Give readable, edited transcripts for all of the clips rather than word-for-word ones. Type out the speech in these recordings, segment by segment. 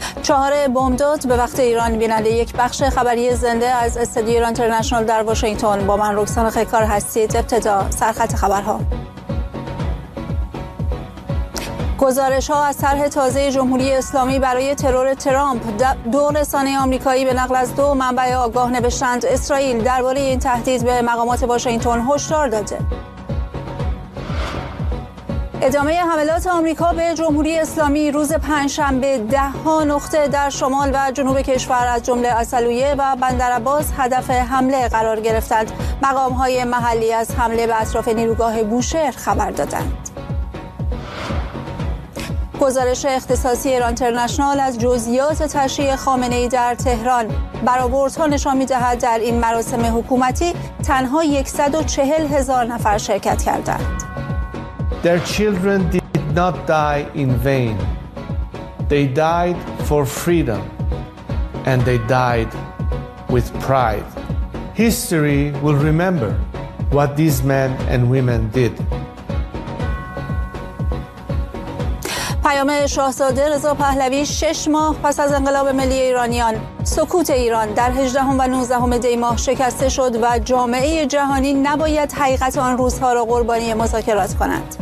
4 بامداد به وقت ایران. بیننده یک بخش خبری زنده از استودیو ایران اینترنشنال در واشنگتن با من رکسانا خیکار هستید. ابتدا سرخط خبرها. گزارش ها از طرح تازه جمهوری اسلامی برای ترور ترامپ. 2 رسانه آمریکایی به نقل از 2 منبع آگاه نوشتند اسرائیل درباره این تهدید به مقامات واشنگتن هشدار داده. ادامه حملات آمریکا به جمهوری اسلامی. روز پنجشنبه 10 نقطه در شمال و جنوب کشور از جمله اصلویه و بندرعباس هدف حمله قرار گرفتند. مقام‌های محلی از حمله به اطراف نیروگاه بوشهر خبر دادند. گزارش اختصاصی ایران اینترنشنال از جزئیات تشییع خامنه‌ای در تهران. برآوردها نشان می‌دهد در این مراسم حکومتی تنها 140,000 نفر شرکت کردند. Their children did not die in vain. They died for freedom and they died with pride. History will remember what these men and women did. پیام شاهزاده رضا پهلوی 6 ماه پس از انقلاب ملی ایرانیان. سکوت ایران در 18 و 19 دی ماه شکسته شد و جامعه جهانی نباید حقیقت آن روزها را قربانی مذاکرات کند.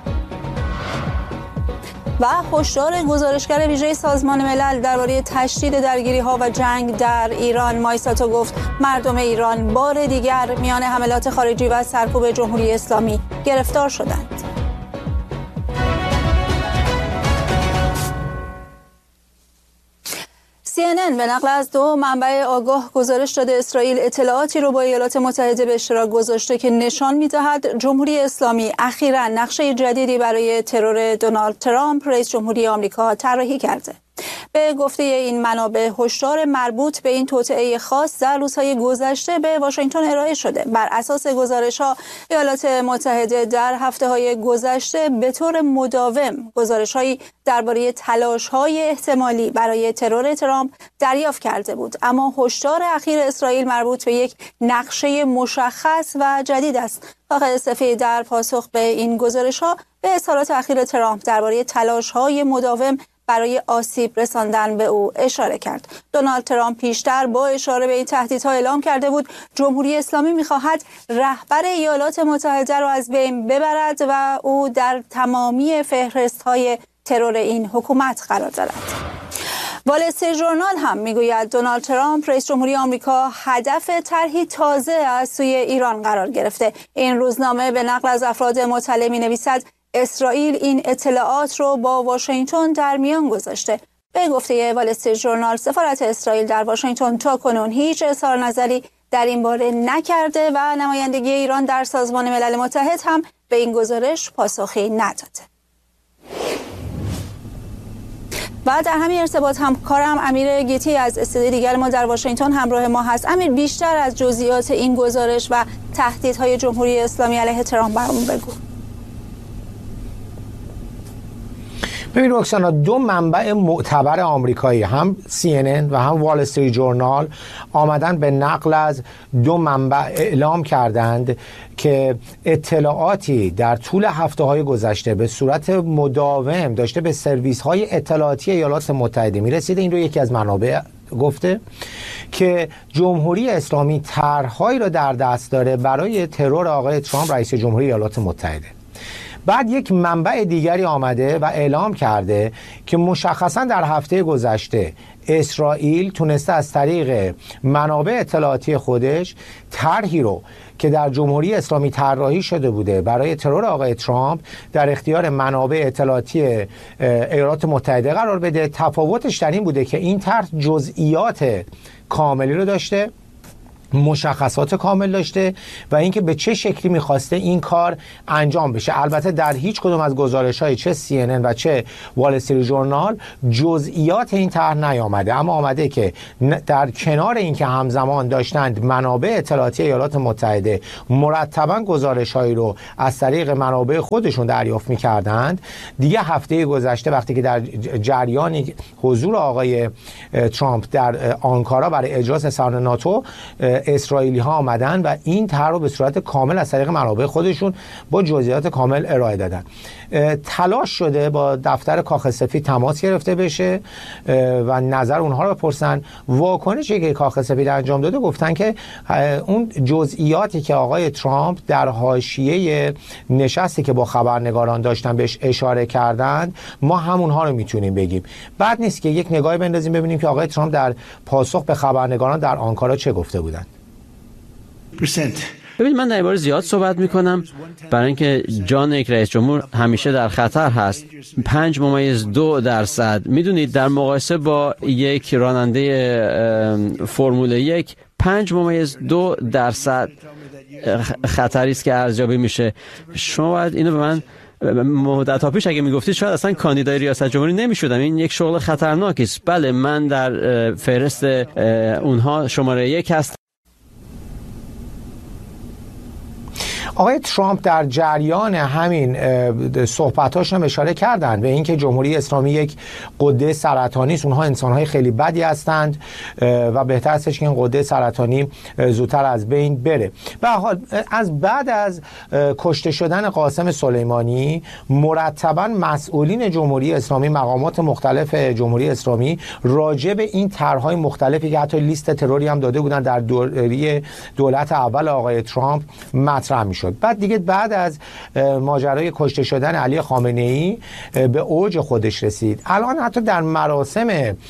و هشدار گزارشگر ویژه سازمان ملل درباره تشدید درگیری‌ها و جنگ در ایران. مایساتو گفت مردم ایران بار دیگر میان حملات خارجی و سرکوب جمهوری اسلامی گرفتار شدند. CNN به نقل از 2 منبع آگاه گزارش داده اسرائیل اطلاعاتی رو با ایالات متحده به اشتراک گذاشته که نشان می‌دهد جمهوری اسلامی اخیراً نقشه جدیدی برای ترور دونالد ترامپ رئیس جمهوری آمریکا طراحی کرده. به گفته این منابع هشدار مربوط به این توطئه خاص در روزهای گذشته به واشنگتن ارائه شده. بر اساس گزارش‌ها ایالات متحده در هفته‌های گذشته به طور مداوم گزارش‌هایی درباره تلاش‌های احتمالی برای ترور ترامپ دریافت کرده بود، اما هشدار اخیر اسرائیل مربوط به یک نقشه مشخص و جدید است. آقای سفید در پاسخ به این گزارش‌ها به اظهارات اخیر ترامپ درباره تلاش‌های مداوم برای آسیب رساندن به او اشاره کرد. دونالد ترامپ پیشتر با اشاره به این تهدیدها اعلام کرده بود جمهوری اسلامی می‌خواهد رهبر ایالات متحده را از بین ببرد و او در تمامی فهرست‌های ترور این حکومت قرار دارد. وال استریت ژورنال هم میگوید دونالد ترامپ رئیس جمهوری آمریکا هدف طرحی تازه از سوی ایران قرار گرفته. این روزنامه به نقل از افراد مطلع می‌نویسد اسرائیل این اطلاعات رو با واشنگتن در میان گذاشته. به گفته وال استریت ژورنال سفارت اسرائیل در واشنگتن تا کنون هیچ اظهار نظری در این باره نکرده و نمایندگی ایران در سازمان ملل متحد هم به این گزارش پاسخی نداده. و در همین ارتباط همکارم امیر گیتی از استودیو دیگر ما در واشنگتن همراه ما هست. امیر، بیشتر از جزئیات این گزارش و تهدیدهای جمهوری اسلامی علیه ترامپ برامون بگو. ببین رکسانا، 2 منبع معتبر آمریکایی هم CNN و هم وال استریت ژورنال آمدن به نقل از 2 منبع اعلام کردند که اطلاعاتی در طول هفته‌های گذشته به صورت مداوم داشته به سرویس‌های اطلاعاتی ایالات متحده می‌رسیده. این رو یکی از منابع گفته که جمهوری اسلامی طرح‌هایی را در دست داره برای ترور آقای ترامپ رئیس جمهوری ایالات متحده. بعد یک منبع دیگری آمده و اعلام کرده که مشخصا در هفته گذشته اسرائیل تونسته از طریق منابع اطلاعاتی خودش طرحی رو که در جمهوری اسلامی طراحی شده بوده برای ترور آقای ترامپ در اختیار منابع اطلاعاتی ایالات متحده قرار بده. تفاوتش در این بوده که این طرح جزئیات کاملی رو داشته، مشخصات کامل داشته و اینکه به چه شکلی میخواسته این کار انجام بشه. البته در هیچ کدوم از گزارش‌های چه CNN و چه وال استریت ژورنال جزئیات این طرح نیامده، اما آمده که در کنار اینکه همزمان داشتند منابع اطلاعاتی ایالات متحده مرتباً گزارش‌هایی رو از طریق منابع خودشون دریافت می‌کردند، دیگه هفته گذشته وقتی که در جریان حضور آقای ترامپ در آنکارا برای اجلاس سران ناتو اسرائیلی ها آمدن و این طرح رو به صورت کامل از طریق منابع خودشون با جزئیات کامل ارائه دادن. تلاش شده با دفتر کاخ سفید تماس گرفته بشه و نظر اونها رو بپرسن. واکنشی که کاخ سفید انجام داده گفتن که اون جزئیاتی که آقای ترامپ در حاشیه نشستی که با خبرنگاران داشتن بهش اشاره کردند ما همونها رو میتونیم بگیم. بعد نیست که یک نگاهی بندازیم ببینیم که آقای ترامپ در پاسخ به خبرنگاران در آنکارا چه گفته بودند. ببین من در این باره زیاد صحبت میکنم برای اینکه جان یک رئیس جمهور همیشه در خطر هست. 5.2%. میدونید در مقایسه با یک راننده فرمول 1 5.2% خطری است که ارزیابی میشه. شما باید اینو به من مدت پیش اگه میگفتید شاید اصلا کاندیدای ریاست جمهوری نمیشدم. این یک شغل خطرناکی است. بله من در فهرست اونها شماره 1 هستم. آقای ترامپ در جریان همین صحبتاش هم اشاره کردند به اینکه جمهوری اسلامی یک غده سرطانی است. اونها انسان‌های خیلی بدی هستند و بهتر است که این غده سرطانی زودتر از بین بره. به هر حال از بعد از کشته شدن قاسم سلیمانی مرتباً مسئولین جمهوری اسلامی، مقامات مختلف جمهوری اسلامی راجع به این طرح‌های مختلفی که حتی لیست تروری هم داده بودند در دوره دولت اول آقای ترامپ مطرح می‌شد. بعد از ماجرای کشته شدن علی خامنه‌ای به اوج خودش رسید. الان حتی در مراسم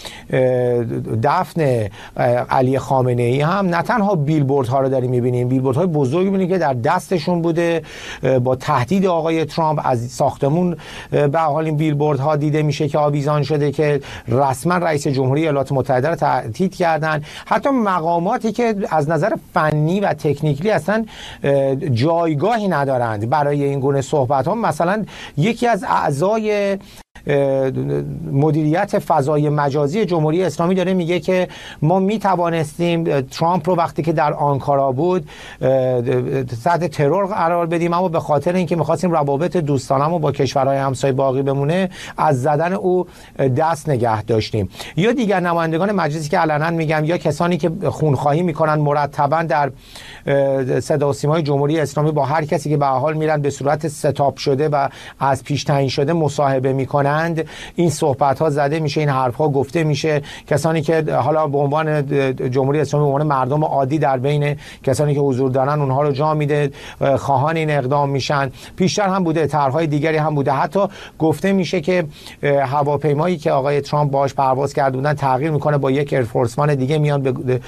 دفن علی خامنه‌ای هم نه تنها بیلبوردها رو داریم می‌بینیم، بیلبوردهای بزرگی می‌بینیم که در دستشون بوده با تهدید آقای ترامپ از ساختمون. به حال این بیلبوردها دیده میشه که آویزان شده که رسما رئیس جمهوری ایالات متحده رو تهدید کردن. حتی مقاماتی که از نظر فنی و تکنیکلی اصلا جایگاهی ندارند برای این گونه صحبت ها. مثلا یکی از اعضای مدیریت فضای مجازی جمهوری اسلامی داره میگه که ما میتوانستیم ترامپ رو وقتی که در آنکارا بود تحت ترور قرار بدیم، اما به خاطر اینکه میخواستیم روابط دوستانه با کشورهای همسایه باقی بمونه از زدن او دست نگه داشتیم. یا دیگر نمایندگان مجلسی که علنا میگم یا کسانی که خونخواهی میکنن مرتبا در صدا و سیمای جمهوری اسلامی با هر کسی که به حال میرن به صورت ستاپ شده و از پیش تعیین شده مصاحبه میکنن، این صحبت ها زده میشه، این حرف ها گفته میشه. کسانی که حالا به عنوان جمهوری اسلامی به عنوان مردم عادی در بین کسانی که حضور دارن اونها رو جا میده، خواهان این اقدام میشن. پیشتر هم بوده، طرح‌های دیگری هم بوده. حتی گفته میشه که هواپیمایی که آقای ترامپ باهاش پرواز کرده بودن تغییر میکنه، با یک ایرفورسمن دیگه میان به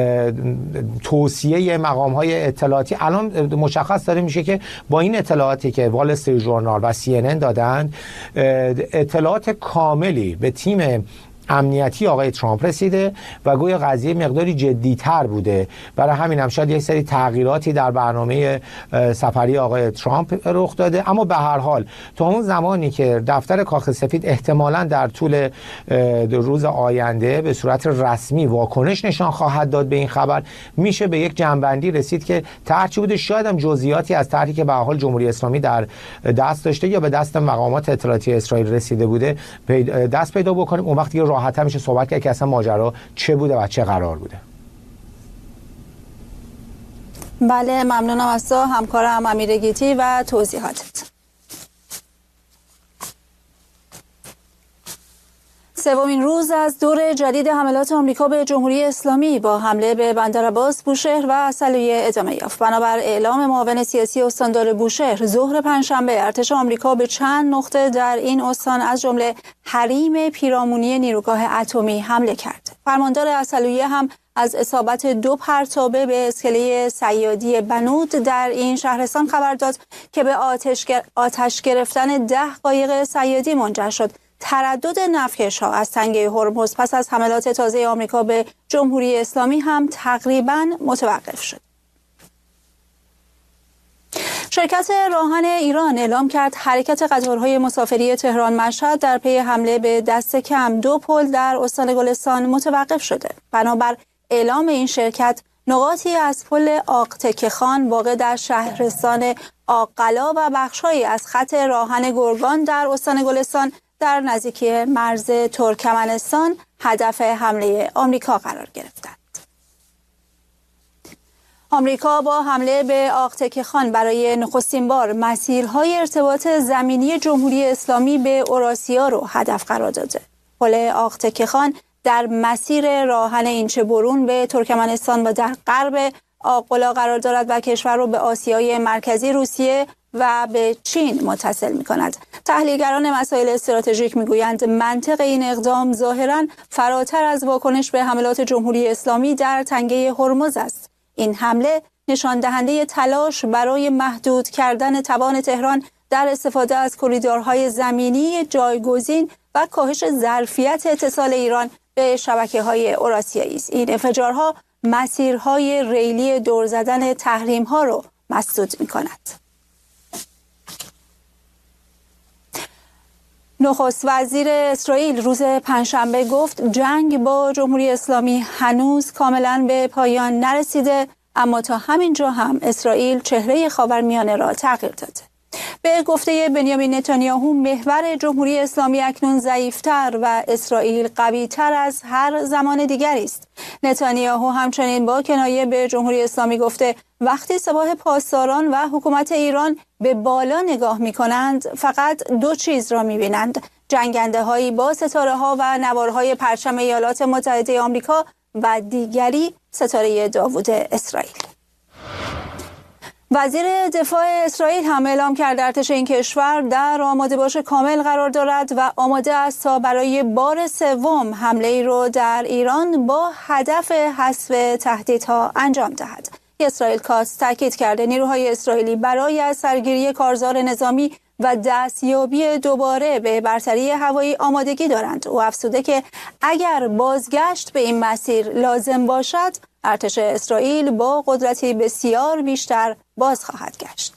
توصیه مقام‌های اطلاعاتی. الان مشخص داره میشه که با این اطلاعاتی که وال استریت ژورنال و CNN دادن اطلاعات کاملی به تیم امنیتی آقای ترامپ رسیده و گویا قضیه مقداری جدی‌تر بوده. برای همین هم شاید یک سری تغییراتی در برنامه سفری آقای ترامپ رخ داده. اما به هر حال تا اون زمانی که دفتر کاخ سفید احتمالاً در طول روز آینده به صورت رسمی واکنش نشان خواهد داد به این خبر، میشه به یک جنبندی رسید که طرحی بوده، شاید هم جزئیاتی از طرحی که به هر حال جمهوری اسلامی در دست داشته یا به دست مقامات اطلاعاتی اسرائیل رسیده بوده دست پیدا بکنیم. اون وقتی راحت میشه صحبت کرد که اصلا ماجرا چه بوده و چه قرار بوده. بله ممنونم از تو همکارم امیر گیتی و توضیحاتت. سومین روز از دور جدید حملات آمریکا به جمهوری اسلامی با حمله به بندر عباس، بوشهر و عسلویه ادامه یافت. بنابر اعلام معاون سیاسی استاندار بوشهر، ظهر پنجشنبه ارتش آمریکا به چند نقطه در این استان از جمله حریم پیرامونی نیروگاه اتمی حمله کرد. فرماندار عسلویه هم از اصابت 2 پرتابه به اسکله صیادی بنود در این شهرستان خبر داد که به آتش گرفتن 10 قایق صیادی منجر شد. تردد نفتکش‌ها از تنگه هرمز پس از حملات تازه آمریکا به جمهوری اسلامی هم تقریباً متوقف شد. شرکت راهن ایران اعلام کرد حرکت قطارهای مسافری تهران مشهد در پی حمله به دست کم 2 پل در استان گلستان متوقف شده. بنابر اعلام این شرکت، نقاطی از پل آقتکه خان واقع در شهرستان آققلا و بخش‌هایی از خط راهن گرگان در استان گلستان در نزدیکی مرز ترکمنستان هدف حمله آمریکا قرار گرفتند. آمریکا با حمله به آق‌تکه‌خان برای نخستین بار مسیرهای ارتباط زمینی جمهوری اسلامی به اوراسیا رو هدف قرار داده. پل آق‌تکه‌خان در مسیر راهن اینچه برون به ترکمنستان و در غرب آغولا قرار دارد و کشور رو به آسیای مرکزی، روسیه و به چین متصل می کند. تحلیلگران مسائل استراتژیک می گویند منطق این اقدام ظاهراً فراتر از واکنش به حملات جمهوری اسلامی در تنگه هرمز است. این حمله نشان دهنده تلاش برای محدود کردن توان تهران در استفاده از کریدورهای زمینی جایگزین و کاهش ظرفیت اتصال ایران به شبکه‌های اوراسیایی است. این انفجارها مسیرهای ریلی دور زدن تحریم‌ها را مسدود می‌کند. نخست وزیر اسرائیل روز پنجشنبه گفت جنگ با جمهوری اسلامی هنوز کاملا به پایان نرسیده، اما تا همین جا هم اسرائیل چهره خاورمیانه را تغییر داده. به گفته بنیامین نتانیاهو محور جمهوری اسلامی اکنون ضعیفتر و اسرائیل قویتر از هر زمان دیگری است. نتانیاهو همچنین با کنایه به جمهوری اسلامی گفته وقتی سپاه پاسداران و حکومت ایران به بالا نگاه می کنند فقط دو چیز را می بینند: جنگنده هایی با ستاره ها و نوارهای پرچم ایالات متحده آمریکا و دیگری ستاره داوود اسرائیل. وزیر دفاع اسرائیل هم اعلام کرد ارتش این کشور در آماده باش کامل قرار دارد و آماده است تا برای بار سوم حمله ای رو در ایران با هدف حذف تهدیدها انجام دهد. اسرائیل کاس تاکید کرده نیروهای اسرائیلی برای از سرگیری کارزار نظامی و دستیابی دوباره به برتری هوایی آمادگی دارند. او افزوده که اگر بازگشت به این مسیر لازم باشد، ارتش اسرائیل با قدرتی بسیار بیشتر باز خواهد گشت.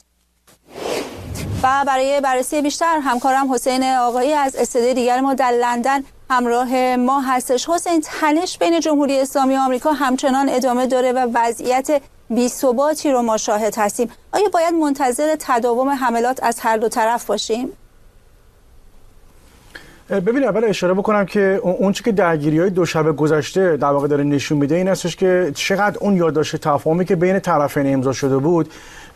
و برای بررسی بیشتر همکارم حسین آقایی از استودیوی دیگر ما در لندن همراه ما هستش. حسین، تنش بین جمهوری اسلامی و آمریکا همچنان ادامه داره و وضعیت بی‌ثباتی رو ما شاهد هستیم. آیا باید منتظر تداوم حملات از هر دو طرف باشیم؟ ببین، اول اشاره بکنم که اون چیزی که درگیری‌های دو شب گذشته در واقع داره نشون میده این هستش که چقدر اون یادداشت تفاهمی که بین طرفین امضا شده بود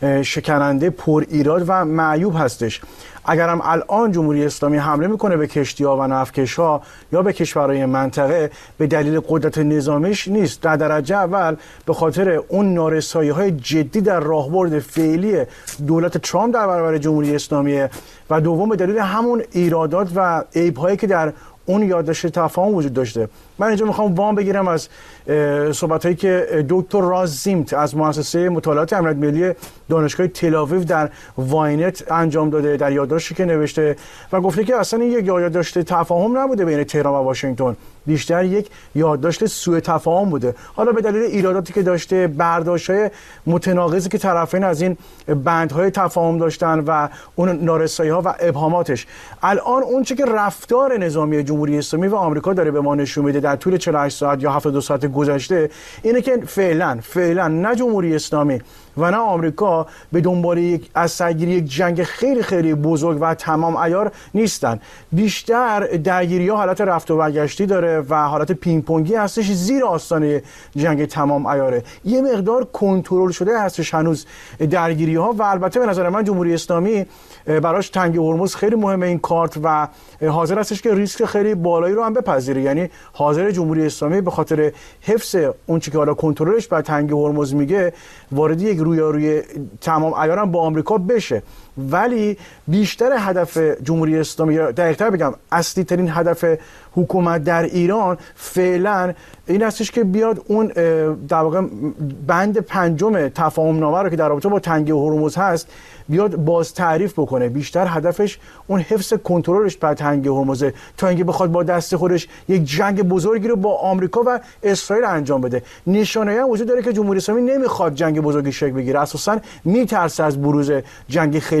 شکننده، پر ایراد و معیوب هستش. اگر هم الان جمهوری اسلامی حمله میکنه به کشتی‌ها و نفتکش‌ها یا به کشورهای منطقه به دلیل قدرت نظامیش نیست. در درجه اول به خاطر اون نارسایی‌های جدی در راهبرد فعلی دولت ترامپ در برابر جمهوری اسلامی و دوم به دلیل همون ایرادات و عیب‌هایی که در اون یادداشت تفاهم وجود داشته. من اینجا میخوام وام بگیرم از صحبتایی که دکتر راز زیمت از مؤسسه مطالعات امنیت ملی دانشگاه تل‌آویو در واینت انجام داده، در یادداشتی که نوشته و گفته که اصلا این یک یادداشت تفاهم نبوده بین تهران و واشنگتن، بیشتر یک یادداشت سوء تفاهم بوده. حالا به دلیل ایراداتی که داشته، برداشت‌های متناقضی که طرفین از این بندهای تفاهم داشتن و اون نارسایی‌ها و ابهاماتش، الان اون چه که رفتار نظامی جمهوری اسلامی و آمریکا داره به ما نشون میده در طول 48 ساعت یا 72 ساعت گذشته اینه که فعلا نه جمهوری اسلامی و نه آمریکا به دنبال از سرگیری یک جنگ خیلی خیلی بزرگ و تمام عیار نیستن. بیشتر درگیری‌ها حالت رفت و برگشتی داره و حالت پینگ پونگی هستش، زیر آستانه جنگ تمام عیاره. یه مقدار کنترل شده هستش هنوز درگیری‌ها و البته به نظر من جمهوری اسلامی براش تنگ هرمز خیلی مهمه این کارت و حاضر هستش که ریسک خیلی بالایی رو هم بپذیره. یعنی حاضر جمهوری اسلامی به خاطر حفظ اون چیزی که حالا کنترلش بر تنگ هرمز میگه وارد یک رویارویی تمام عیار هم با آمریکا بشه. ولی بیشتر هدف جمهوری اسلامی، یا دقیق‌تر بگم اصلی ترین هدف حکومت در ایران فعلا این هستش که بیاد اون در واقع بند پنجم تفاهم نامه رو که در رابطه با تنگه هرمز هست بیاد باز تعریف بکنه. بیشتر هدفش اون حفظ کنترلش بر تنگه هرمزه تا اینکه بخواد با دست خودش یک جنگ بزرگی رو با آمریکا و اسرائیل انجام بده. نشانه‌ای هم وجود داره که جمهوری اسلامی نمیخواد جنگ بزرگی شکل بگیره، اساساً میترسه از بروز جنگ خیلی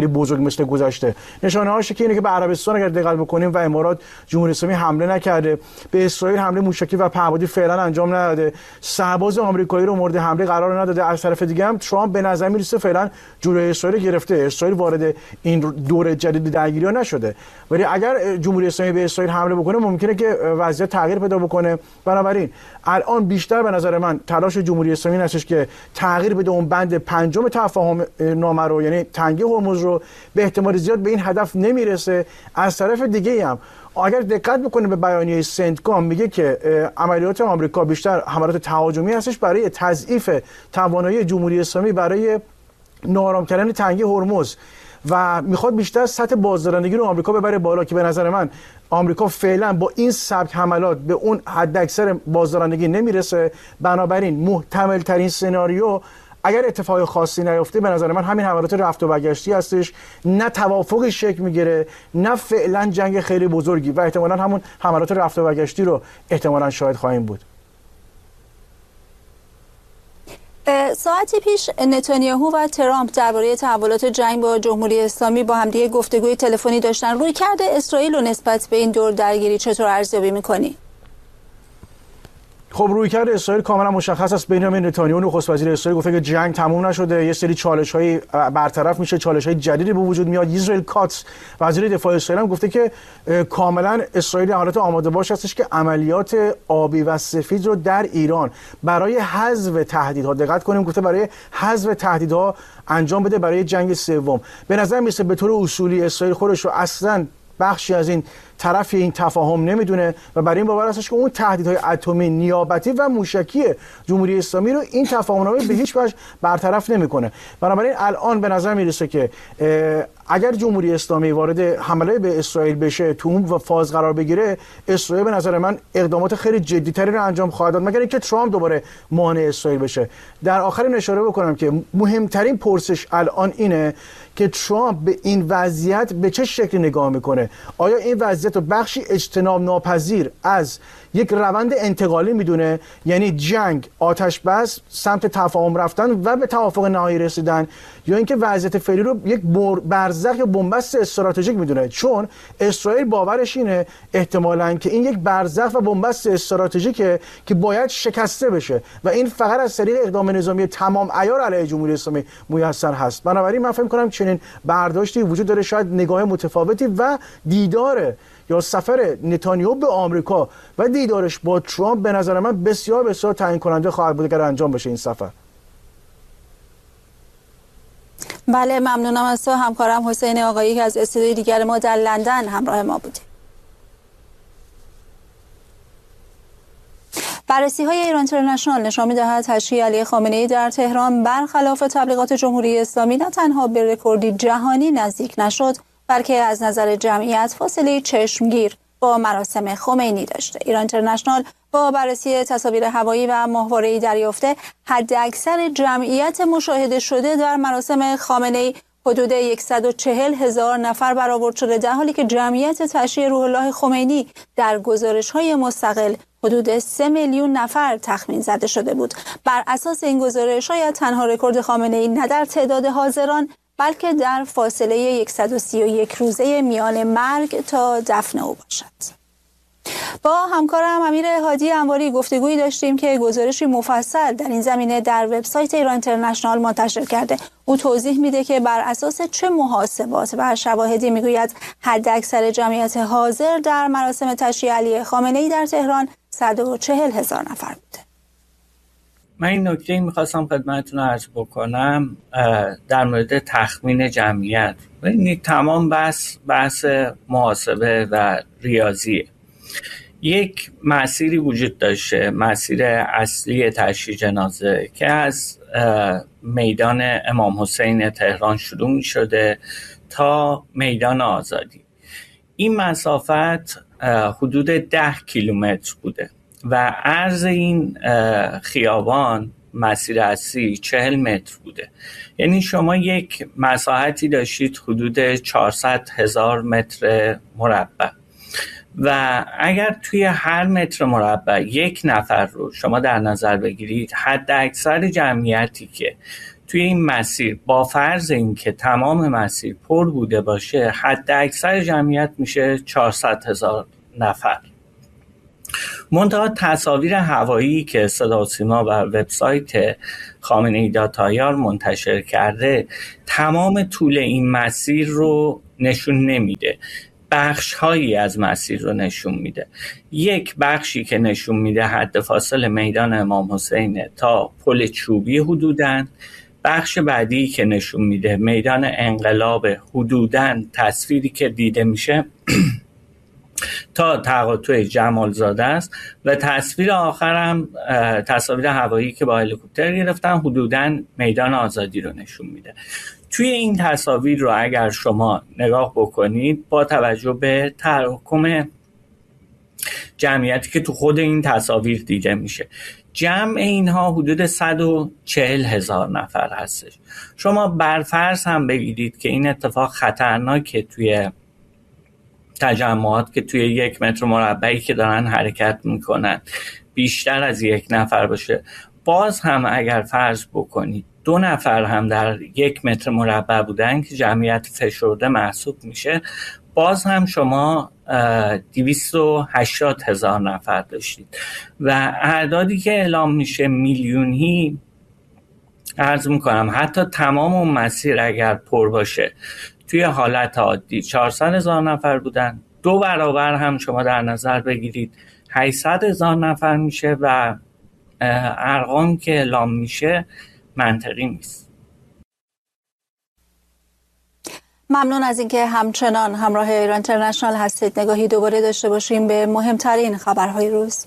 خیلی بزرگ مثل گذشته. نشانه هاش که اینه که به عربستان اگر دقت بکنیم و امارات جمهوری اسلامی حمله نکرده، به اسرائیل حمله موشکی و پهپادی فعلا انجام نداده، سرباز آمریکایی رو مورد حمله قرار نداده. از طرف دیگه هم ترامپ به نظر میرسه فعلا جلوی اسرائیل گرفته، اسرائیل وارد این دور جدید درگیری‌ها نشده. ولی اگر جمهوری اسلامی به اسرائیل حمله بکنه ممکنه که وضعیت تغییر پیدا بکنه. بنابراین الان بیشتر به نظر من تلاش جمهوری اسلامی هستش که تغییر بده اون بند پنجم تفاهم نامه رو، یعنی تنگی هرمز رو. به احتمال زیاد به این هدف نمیرسه. از طرف دیگه هم اگر دقت بکنه به بیانیه سنتکام، میگه که عملیات آمریکا بیشتر حملات تهاجمی هستش برای تضعیف توانایی جمهوری اسلامی برای ناآرام کردن تنگی هرمز و میخواد بیشتر سطح بازدارندگی رو آمریکا ببره بالا، که به نظر من آمریکا فعلا با این سبک حملات به اون حد اکثر بازدارندگی نمیرسه. بنابراین محتمل ترین سناریو اگر اتفاق خاصی نیفته به نظر من همین حملات رفت و برگشتی هستش، نه توافقی شکل میگیره نه فعلا جنگ خیلی بزرگی، و احتمالاً همون حملات رفت و برگشتی رو احتمالاً شاهد خواهیم بود. ساعتی پیش نتانیاهو و ترامپ درباره تحولات جنگ با جمهوری اسلامی با همدیگه گفتگوی تلفنی داشتن. رویکرد اسرائیل رو نسبت به این دور درگیری چطور ارزیابی می‌کنی؟ خب رویکرد اسرائیل کاملا مشخص است. بنیامین نتانیاهو نخست وزیر اسرائیل گفته که جنگ تموم نشده، یه سری چالش‌های برطرف میشه، چالش‌های جدیدی به وجود میاد. اسرائیل کاتس وزیر دفاع اسرائیل هم گفته که کاملا اسرائیل در حالت آماده باش هستش که عملیات آبی و سفید رو در ایران برای حذف تهدیدها، دقت کنیم گفته برای حذف تهدیدها انجام بده برای جنگ سوم. به نظر میسه به طور اصولی اسرائیل خودش رو اصلاً بخشی از این طرف این تفاهم نمیدونه و برای این باور هستش که اون تهدیدهای اتمی نیابتی و موشکی جمهوری اسلامی رو این تفاهمنامه به هیچ وجه برطرف نمیکنه. بنابراین الان به نظر میرسه که اگر جمهوری اسلامی وارد حمله به اسرائیل بشه، تو اون فاز قرار بگیره، اسرائیل به نظر من اقدامات خیلی جدی‌تری رو انجام خواهد داد، مگر اینکه ترامپ دوباره مانع اسرائیل بشه. در آخر اشاره بکنم که مهمترین پرسش الان اینه که ترامپ به این وضعیت به چه شکلی نگاه میکنه. آیا این وضعیت رو بخشی اجتناب ناپذیر از یک روند انتقالی میدونه، یعنی جنگ، آتش بس، سمت تفاهم رفتن و به توافق نهایی رسیدن، یا اینکه وضعیت فعلی رو یک برزخ یا بنبست استراتژیک میدونه؟ چون اسرائیل باورش اینه احتمالاً که این یک برزخ و بنبست استراتژیکه که باید شکسته بشه و این فقط از طریق اقدام نظامی تمام عیار علیه جمهوری اسلامی میسر هست. بنابراین من فکر می‌کنم چنین برداشتی وجود داره، شاید نگاه متفاوتی و دیدار یا سفر نتانیاهو به آمریکا و دیدارش با ترامپ به نظر من بسیار بسیار تعیین کننده خواهد بود اگر انجام بشه این سفر. بله، ممنونم از تو همکارم حسین آقایی که از استودیوی دیگر ما در لندن همراه ما بودی. بررسی‌های ایران اینترنشنال نشان می‌دهد تشییع علی خامنه‌ای در تهران برخلاف تبلیغات جمهوری اسلامی نه تنها به رکوردی جهانی نزدیک نشد، بلکه از نظر جمعیت فاصله چشمگیر با مراسم خمینی داشته. ایران اینترنشنال با بررسی تصاویر هوایی و ماهواره‌ای دریافته حداکثر جمعیت مشاهده شده در مراسم خامنه‌ای حدود 140,000 نفر برآورد شده، در حالی که جمعیت تشییع روح الله خمینی در گزارش‌های مستقل حدود 3 میلیون نفر تخمین زده شده بود. بر اساس این گزارش شاید تنها رکورد خامنه‌ای نه در تعداد حاضران بلکه در فاصله 131 روزه میان مرگ تا دفن او باشد. با همکارم امیر هادی انواری گفتگویی داشتیم که گزارشی مفصل در این زمینه در وبسایت ایران اینترنشنال منتشر کرده. او توضیح میده که بر اساس چه محاسبات و شواهدی میگوید حداکثر جمعیت حاضر در مراسم تشییع علی خامنه‌ای در تهران 140,000 نفر بوده. من این نکته میخواستم خدمتتون عرض بکنم در مورد تخمین جمعیت. ببینید تمام بحث محاسبه و ریاضیه. یک مسیری وجود داشته، مسیر اصلی تشییع جنازه که از میدان امام حسین تهران شروع می شده تا میدان آزادی. این مسافت حدود 10 کیلومتر بوده و عرض این خیابان مسیر اصلی 40 متر بوده. یعنی شما یک مساحتی داشتید حدود 400,000 متر مربع و اگر توی هر متر مربع یک نفر رو شما در نظر بگیرید، حد اکثر جمعیتی که توی این مسیر با فرض اینکه تمام مسیر پر بوده باشه حد اکثر جمعیت میشه 400,000 نفر. منتها تصاویر هوایی که صدا و سیما و وبسایت خامنه‌ای داتایار منتشر کرده تمام طول این مسیر رو نشون نمیده، بخش هایی از مسیر رو نشون میده. یک بخشی که نشون میده حد فاصل میدان امام حسین تا پل چوبی حدوداً، بخش بعدی که نشون میده میدان انقلاب حدوداً تصویری که دیده میشه تا تقاطع جمالزاده است و تصویر آخرم تصاویر هوایی که با هلیکوپتر گرفتن حدوداً میدان آزادی رو نشون میده. توی این تصاویر رو اگر شما نگاه بکنید با توجه به تراکم جمعیتی که تو خود این تصاویر دیده میشه، جمع اینها حدود 140,000 نفر هستش. شما برفرض هم بگیرید که این اتفاق خطرناکه توی تجمعات که توی 1 متر مربعی که دارن حرکت میکنن بیشتر از 1 نفر باشه، باز هم اگر فرض بکنید 2 نفر هم در 1 متر مربع بودن که جمعیت فشرده محسوب میشه، باز هم شما 280,000 نفر داشتید و اعدادی که اعلام میشه میلیونی. عرض میکنم حتی تمام اون مسیر اگر پر باشه توی حالت عادی 400,000 نفر بودن، 2 برابر هم شما در نظر بگیرید 800,000 نفر میشه و ارقام که اعلام میشه منطقی نیست. ممنون از اینکه همچنان همراه ایران اینترنشنال هستید. نگاهی دوباره داشته باشیم به مهمترین خبرهای روز.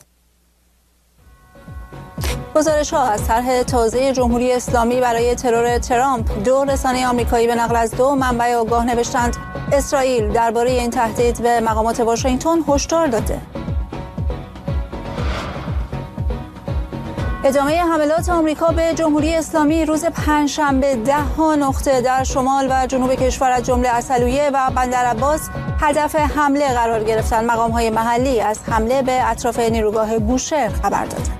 گزارش‌ها از طرح تازه جمهوری اسلامی برای ترور ترامپ، 2 رسانه آمریکایی به نقل از 2 منبع آگاه نوشتند اسرائیل درباره این تهدید به مقامات واشنگتن هشدار داده. ادامه حملات آمریکا به جمهوری اسلامی روز پنجشنبه 10 نقطه در شمال و جنوب کشور از جمله عسلویه و بندرعباس هدف حمله قرار گرفتند. مقام‌های محلی از حمله به اطراف نیروگاه بوشهر خبر دادند.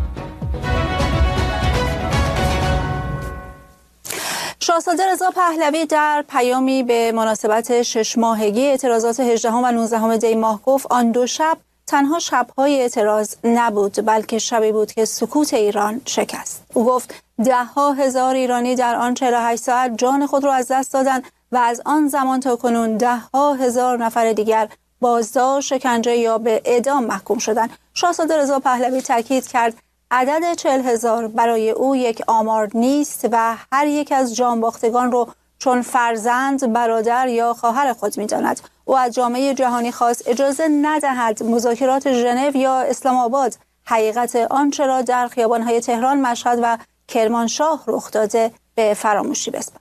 شاهزاده رضا پهلوی در پیامی به مناسبت 6 ماهگی اعتراضات 18 و 19 دی ماه گفت آن 2 شب تنها شب‌های اعتراض نبود، بلکه شبی بود که سکوت ایران شکست. او گفت 10,000 ایرانی در آن 48 ساعت جان خود را از دست دادند و از آن زمان تا کنون 10,000 نفر دیگر بازداشت، شکنجه یا به اعدام محکوم شدند. شاهزاده رضا پهلوی تاکید کرد عدد 40,000 برای او یک آمار نیست و هر یک از جانباختگان رو چون فرزند، برادر یا خواهر خود می‌داند. او از جامعه جهانی خواست اجازه ندهد مذاکرات ژنو یا اسلام آباد حقیقت آنچه را در خیابان‌های تهران، مشهد و کرمانشاه رخ داده به فراموشی بسپارد.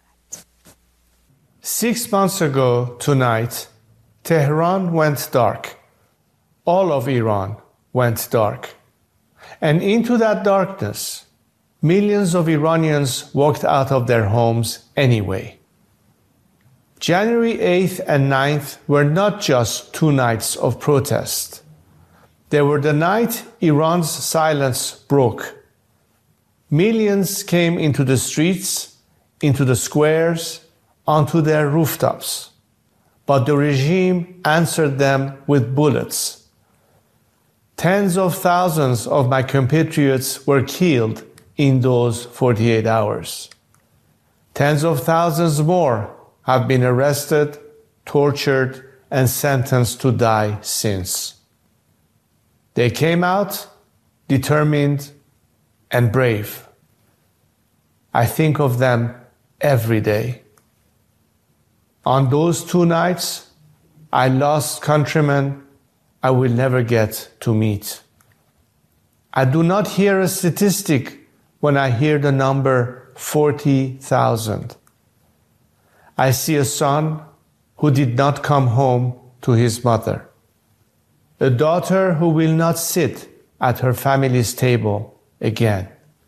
6 months ago tonight, Tehran went dark. All of Iran went dark. And into that darkness, millions of Iranians walked out of their homes anyway. January 8th and 9th were not just 2 nights of protest. They were the night Iran's silence broke. Millions came into the streets, into the squares, onto their rooftops. But the regime answered them with bullets. Tens of thousands of my compatriots were killed in those 48 hours. Tens of thousands more have been arrested, tortured, and sentenced to die since. They came out determined and brave. I think of them every day. On those 2 nights, I lost countrymen I will never get to meet. I do not hear a statistic when I hear the number 40,000. I see a son who did not come home to his mother, a daughter who will not sit at her family's table again.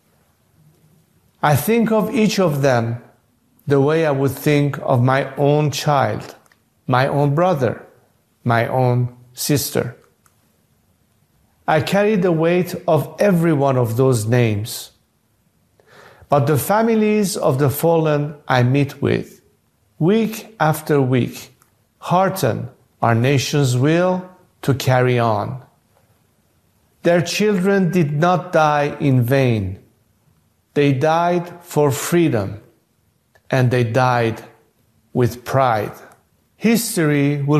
I think of each of them the way I would think of my own child, my own brother, my own sister. I carry the weight of every one of those names. But the families of the fallen I meet with, week after week, hearten our nation's will to carry on. Their children did not die in vain. They died for freedom, and they died with pride. History will